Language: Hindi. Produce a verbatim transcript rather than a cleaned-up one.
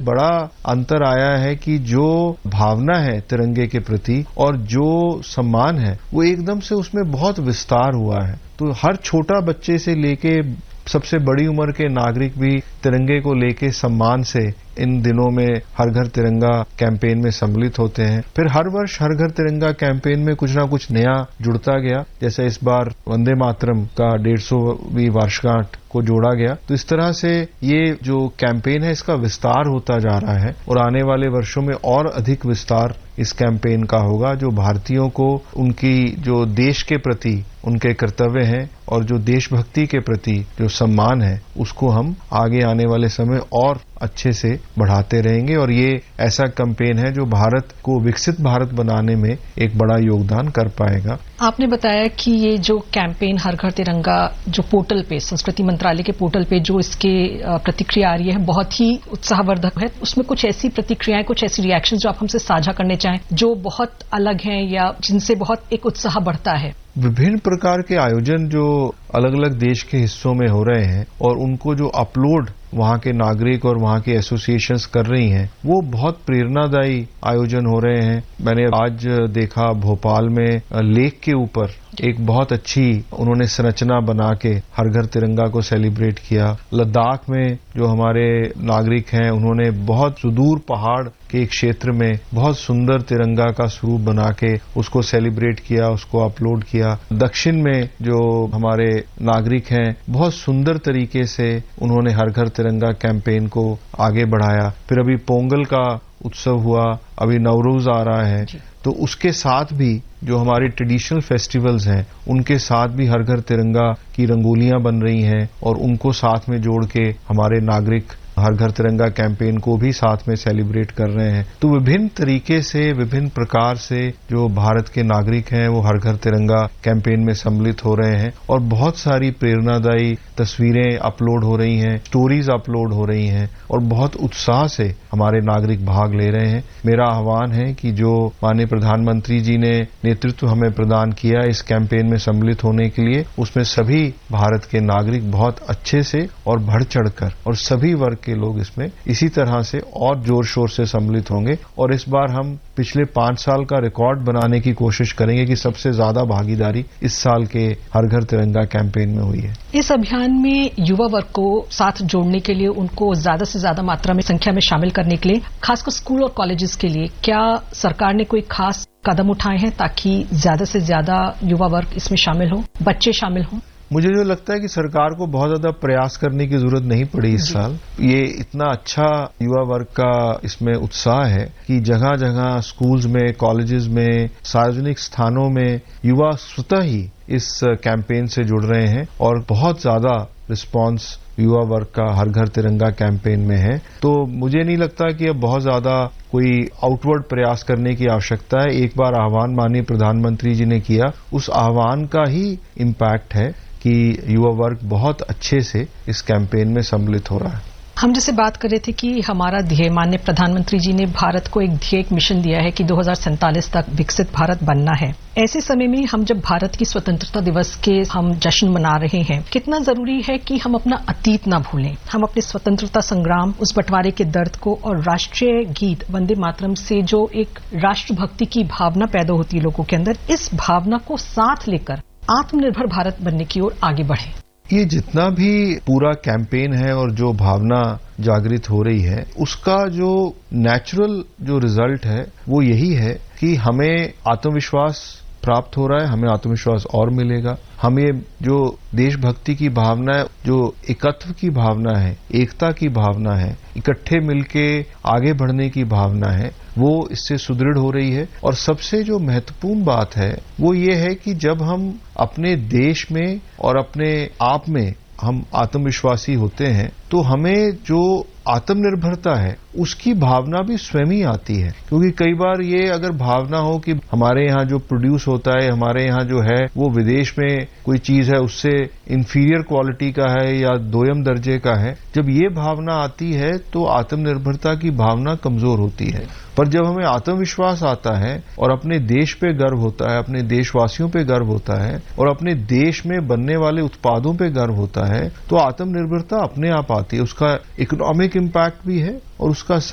बड़ा अंतर आया है कि जो भावना है तिरंगे के प्रति और जो सम्मान है वो एकदम से उसमें बहुत विस्तार हुआ है। तो हर छोटा बच्चे से लेके सबसे बड़ी उम्र के नागरिक भी तिरंगे को लेके सम्मान से इन दिनों में हर घर तिरंगा कैंपेन में सम्मिलित होते हैं। फिर हर वर्ष हर घर तिरंगा कैंपेन में कुछ ना कुछ नया जुड़ता गया, जैसे इस बार वंदे मातरम का डेढ़ सौवीं वर्षगांठ को जोड़ा गया। तो इस तरह से ये जो कैंपेन है इसका विस्तार होता जा रहा है और आने वाले वर्षों में और अधिक विस्तार इस कैंपेन का होगा, जो भारतीयों को उनकी जो देश के प्रति उनके कर्तव्य हैं और जो देशभक्ति के प्रति जो सम्मान है उसको हम आगे आने वाले समय और अच्छे से बढ़ाते रहेंगे। और ये ऐसा कैंपेन है जो भारत को विकसित भारत बनाने में एक बड़ा योगदान कर पाएगा। आपने बताया कि ये जो कैंपेन हर घर तिरंगा जो पोर्टल पे, संस्कृति मंत्रालय के पोर्टल पे जो इसके प्रतिक्रिया आ रही है बहुत ही उत्साहवर्धक है। उसमें कुछ ऐसी प्रतिक्रियाएं, कुछ ऐसी रिएक्शन जो आप हमसे साझा करने चाहें जो बहुत अलग हैं या जिनसे बहुत एक उत्साह बढ़ता है? विभिन्न प्रकार के आयोजन जो अलग अलग देश के हिस्सों में हो रहे हैं और उनको जो अपलोड वहां के नागरिक और वहां के एसोसिएशंस कर रही हैं वो बहुत प्रेरणादायी आयोजन हो रहे हैं। मैंने आज देखा भोपाल में लेक के ऊपर एक बहुत अच्छी उन्होंने संरचना बना के हर घर तिरंगा को सेलिब्रेट किया। लद्दाख में जो हमारे नागरिक हैं उन्होंने बहुत सुदूर पहाड़ के क्षेत्र में बहुत सुंदर तिरंगा का स्वरूप बना के उसको सेलिब्रेट किया, उसको अपलोड किया। दक्षिण में जो हमारे नागरिक हैं बहुत सुंदर तरीके से उन्होंने हर घर तिरंगा कैंपेन को आगे बढ़ाया। फिर अभी पोंगल का उत्सव हुआ, अभी नवरोज आ रहा है, तो उसके साथ भी जो हमारे ट्रेडिशनल फेस्टिवल्स हैं उनके साथ भी हर घर तिरंगा की रंगोलियां बन रही हैं और उनको साथ में जोड़ के हमारे नागरिक हर घर तिरंगा कैंपेन को भी साथ में सेलिब्रेट कर रहे हैं। तो विभिन्न तरीके से, विभिन्न प्रकार से जो भारत के नागरिक हैं वो हर घर तिरंगा कैंपेन में सम्मिलित हो रहे हैं और बहुत सारी प्रेरणादायी तस्वीरें अपलोड हो रही हैं, स्टोरीज अपलोड हो रही हैं और बहुत उत्साह से हमारे नागरिक भाग ले रहे हैं। मेरा आह्वान है कि जो माननीय प्रधानमंत्री जी ने नेतृत्व हमें प्रदान किया इस कैंपेन में सम्मिलित होने के लिए, उसमें सभी भारत के नागरिक बहुत अच्छे से और बढ़ चढ़कर और सभी वर्ग के लोग इसमें इसी तरह से और जोर शोर से सम्मिलित होंगे। और इस बार हम पिछले पांच साल का रिकॉर्ड बनाने की कोशिश करेंगे कि सबसे ज्यादा भागीदारी इस साल के हर घर तिरंगा कैंपेन में हुई है। इस अभियान में युवा वर्ग को साथ जोड़ने के लिए, उनको ज्यादा से ज्यादा मात्रा में संख्या में शामिल करने के लिए, खासकर स्कूल और कॉलेजेस के लिए क्या सरकार ने कोई खास कदम उठाए हैं ताकि ज्यादा से ज्यादा युवा वर्ग इसमें शामिल हो, बच्चे शामिल हों? मुझे जो लगता है कि सरकार को बहुत ज्यादा प्रयास करने की जरूरत नहीं पड़ी इस साल। ये इतना अच्छा युवा वर्ग का इसमें उत्साह है कि जगह जगह स्कूल्स में, कॉलेजेस में, सार्वजनिक स्थानों में युवा स्वतः ही इस कैंपेन से जुड़ रहे हैं और बहुत ज्यादा रिस्पांस युवा वर्ग का हर घर तिरंगा कैंपेन में है। तो मुझे नहीं लगता कि अब बहुत ज्यादा कोई आउटवर्ड प्रयास करने की आवश्यकता है। एक बार आह्वान माननीय प्रधानमंत्री जी ने किया, उस आह्वान का ही इम्पैक्ट है कि युवा वर्ग बहुत अच्छे से इस कैंपेन में सम्मिलित हो रहा है। हम जैसे बात कर रहे थे कि हमारा ध्येय, माननीय प्रधानमंत्री जी ने भारत को एक ध्येय, एक मिशन दिया है कि दो हज़ार सैंतालीस तक विकसित भारत बनना है। ऐसे समय में हम जब भारत की स्वतंत्रता दिवस के हम जश्न मना रहे हैं, कितना जरूरी है कि हम अपना अतीत ना भूलें, हम अपने स्वतंत्रता संग्राम, उस बंटवारे के दर्द को और राष्ट्रीय गीत वंदे मातरम से जो एक राष्ट्रभक्ति की भावना पैदा होती है लोगों के अंदर, इस भावना को साथ लेकर आत्मनिर्भर भारत बनने की ओर आगे बढ़े। ये जितना भी पूरा कैंपेन है और जो भावना जागृत हो रही है उसका जो नेचुरल जो रिजल्ट है वो यही है कि हमें आत्मविश्वास प्राप्त हो रहा है, हमें आत्मविश्वास और मिलेगा। हमें जो देशभक्ति की भावना है, जो एकत्व की भावना है, एकता की भावना है, इकट्ठे मिलके आगे बढ़ने की भावना है, वो इससे सुदृढ़ हो रही है। और सबसे जो महत्वपूर्ण बात है वो ये है कि जब हम अपने देश में और अपने आप में हम आत्मविश्वासी होते हैं तो हमें जो आत्मनिर्भरता है उसकी भावना भी स्वयं ही आती है। क्योंकि कई बार ये अगर भावना हो कि हमारे यहाँ जो प्रोड्यूस होता है, हमारे यहाँ जो है वो विदेश में कोई चीज है उससे इंफीरियर क्वालिटी का है या दोयम दर्जे का है, जब ये भावना आती है तो आत्मनिर्भरता की भावना कमजोर होती है। पर जब हमें आत्मविश्वास आता है और अपने देश पे गर्व होता है, अपने देशवासियों पे गर्व होता है और अपने देश में बनने वाले उत्पादों पे गर्व होता है, तो आत्मनिर्भरता अपने आप आती है। उसका इकोनॉमिक इम्पैक्ट भी है और उसका